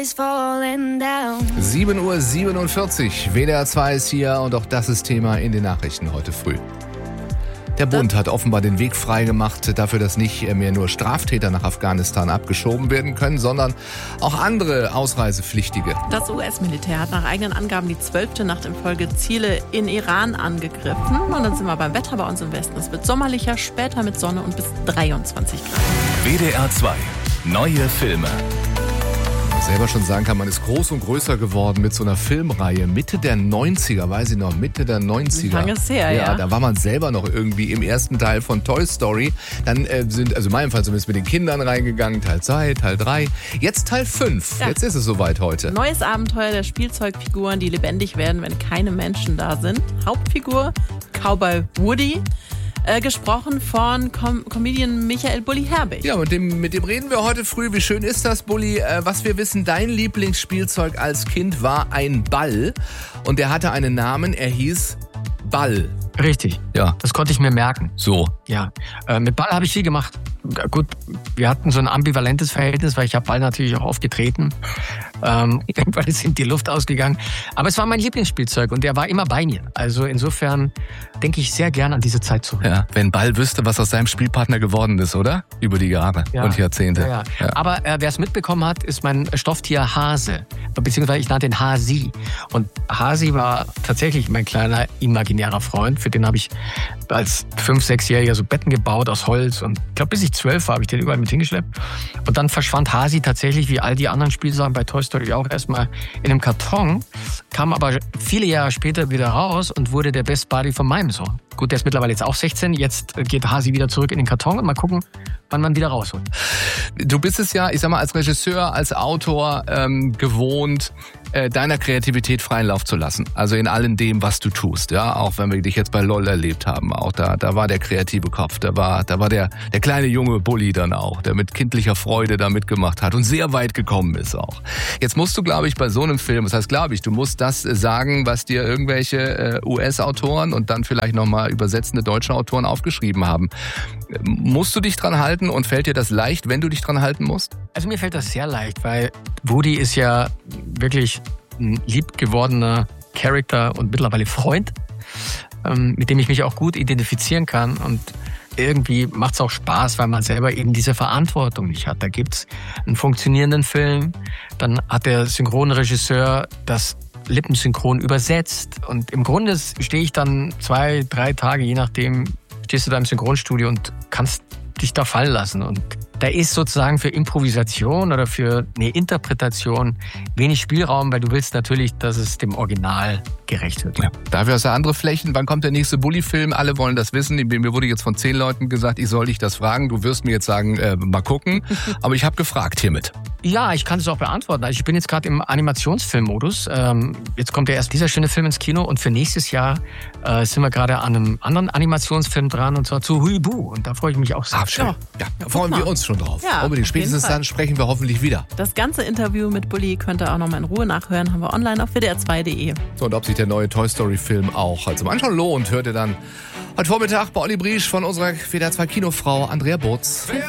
7:47 Uhr, WDR 2 ist hier und auch das ist Thema in den Nachrichten heute früh. Der Bund hat offenbar den Weg freigemacht dafür, dass nicht mehr nur Straftäter nach Afghanistan abgeschoben werden können, sondern auch andere Ausreisepflichtige. Das US-Militär hat nach eigenen Angaben die 12. Nacht in Folge Ziele in Iran angegriffen. Und dann sind wir beim Wetter bei uns im Westen. Es wird sommerlicher, später mit Sonne und bis 23 Grad. WDR 2, neue Filme. Selber schon sagen kann, man ist groß und größer geworden mit so einer Filmreihe. Mitte der 90er, weiß ich noch, Mitte der 90er. Lange ist her, ja. Da war man selber noch irgendwie im ersten Teil von Toy Story. Dann sind, also in meinem Fall zumindest mit den Kindern reingegangen, Teil 2, Teil 3. Jetzt Teil 5. Ja. Jetzt ist es soweit heute. Neues Abenteuer der Spielzeugfiguren, die lebendig werden, wenn keine Menschen da sind. Hauptfigur, Cowboy Woody. Gesprochen von Comedian Michael Bulli Herbig. Ja, mit dem reden wir heute früh. Wie schön ist das, Bulli? Was wir wissen, dein Lieblingsspielzeug als Kind war ein Ball. Und der hatte einen Namen, er hieß Ball. Richtig, ja. Das konnte ich mir merken. So. Ja, mit Ball habe ich viel gemacht. Gut, wir hatten so ein ambivalentes Verhältnis, weil ich habe Ball natürlich auch aufgetreten. Irgendwann ist ihm die Luft ausgegangen. Aber es war mein Lieblingsspielzeug und der war immer bei mir. Also insofern denke ich sehr gern an diese Zeit zurück. Ja, wenn Ball wüsste, was aus seinem Spielpartner geworden ist, oder? Über die Jahre und Jahrzehnte. Ja. Aber wer es mitbekommen hat, ist mein Stofftier Hase. Beziehungsweise ich nannte ihn Hasi. Und Hasi war tatsächlich mein kleiner imaginärer Freund. Für den habe ich als 5-, 6-Jähriger so Betten gebaut aus Holz. Und ich glaube, bis ich 12 war, habe ich den überall mit hingeschleppt. Und dann verschwand Hasi tatsächlich, wie all die anderen Spielsachen bei Toy Story auch, erstmal in einem Karton. Kam aber viele Jahre später wieder raus und wurde der Best Buddy von meinem Sohn. Gut, der ist mittlerweile jetzt auch 16. Jetzt geht Hasi wieder zurück in den Karton und mal gucken, wann man wieder rausholt. Du bist es ja, ich sag mal, als Regisseur, als Autor gewohnt, deiner Kreativität freien Lauf zu lassen. Also in allem dem, was du tust. Ja, auch wenn wir dich jetzt bei LOL erlebt haben. Auch da war der kreative Kopf. Da war der kleine junge Bulli dann auch, der mit kindlicher Freude da mitgemacht hat und sehr weit gekommen ist auch. Jetzt musst du, glaube ich, bei so einem Film, das heißt, glaube ich, du musst das sagen, was dir irgendwelche US-Autoren und dann vielleicht nochmal übersetzende deutsche Autoren aufgeschrieben haben. Musst du dich dran halten und fällt dir das leicht, wenn du dich dran halten musst? Also mir fällt das sehr leicht, weil Woody ist ja wirklich ein liebgewordener Charakter und mittlerweile Freund, mit dem ich mich auch gut identifizieren kann. Und irgendwie macht es auch Spaß, weil man selber eben diese Verantwortung nicht hat. Da gibt's einen funktionierenden Film, dann hat der Synchronregisseur das lippensynchron übersetzt. Und im Grunde stehe ich dann 2, 3 Tage, je nachdem, stehst du da im Synchronstudio und kannst dich da fallen lassen. Und da ist sozusagen für Improvisation oder für eine Interpretation wenig Spielraum, weil du willst natürlich, dass es dem Original gerecht wird. Ja. Dafür hast du andere Flächen. Wann kommt der nächste Bulli-Film? Alle wollen das wissen. Mir wurde jetzt von 10 Leuten gesagt, ich soll dich das fragen. Du wirst mir jetzt sagen, mal gucken. Aber ich habe gefragt hiermit. Ja, ich kann es auch beantworten. Also ich bin jetzt gerade im Animationsfilmmodus. Jetzt kommt ja erst dieser schöne Film ins Kino und für nächstes Jahr sind wir gerade an einem anderen Animationsfilm dran und zwar zu Huibu. Und da freue ich mich auch sehr. Schön. Ja, da freuen wir uns schon drauf. Ja, unbedingt. Spätestens dann sprechen wir hoffentlich wieder. Das ganze Interview mit Bulli könnt ihr auch nochmal in Ruhe nachhören. Haben wir online auf wdr2.de. So, und ob sich der neue Toy Story Film auch zum Anschauen lohnt, hört ihr dann heute Vormittag bei Olli Briesch von unserer WDR 2 Kinofrau Andrea Butz.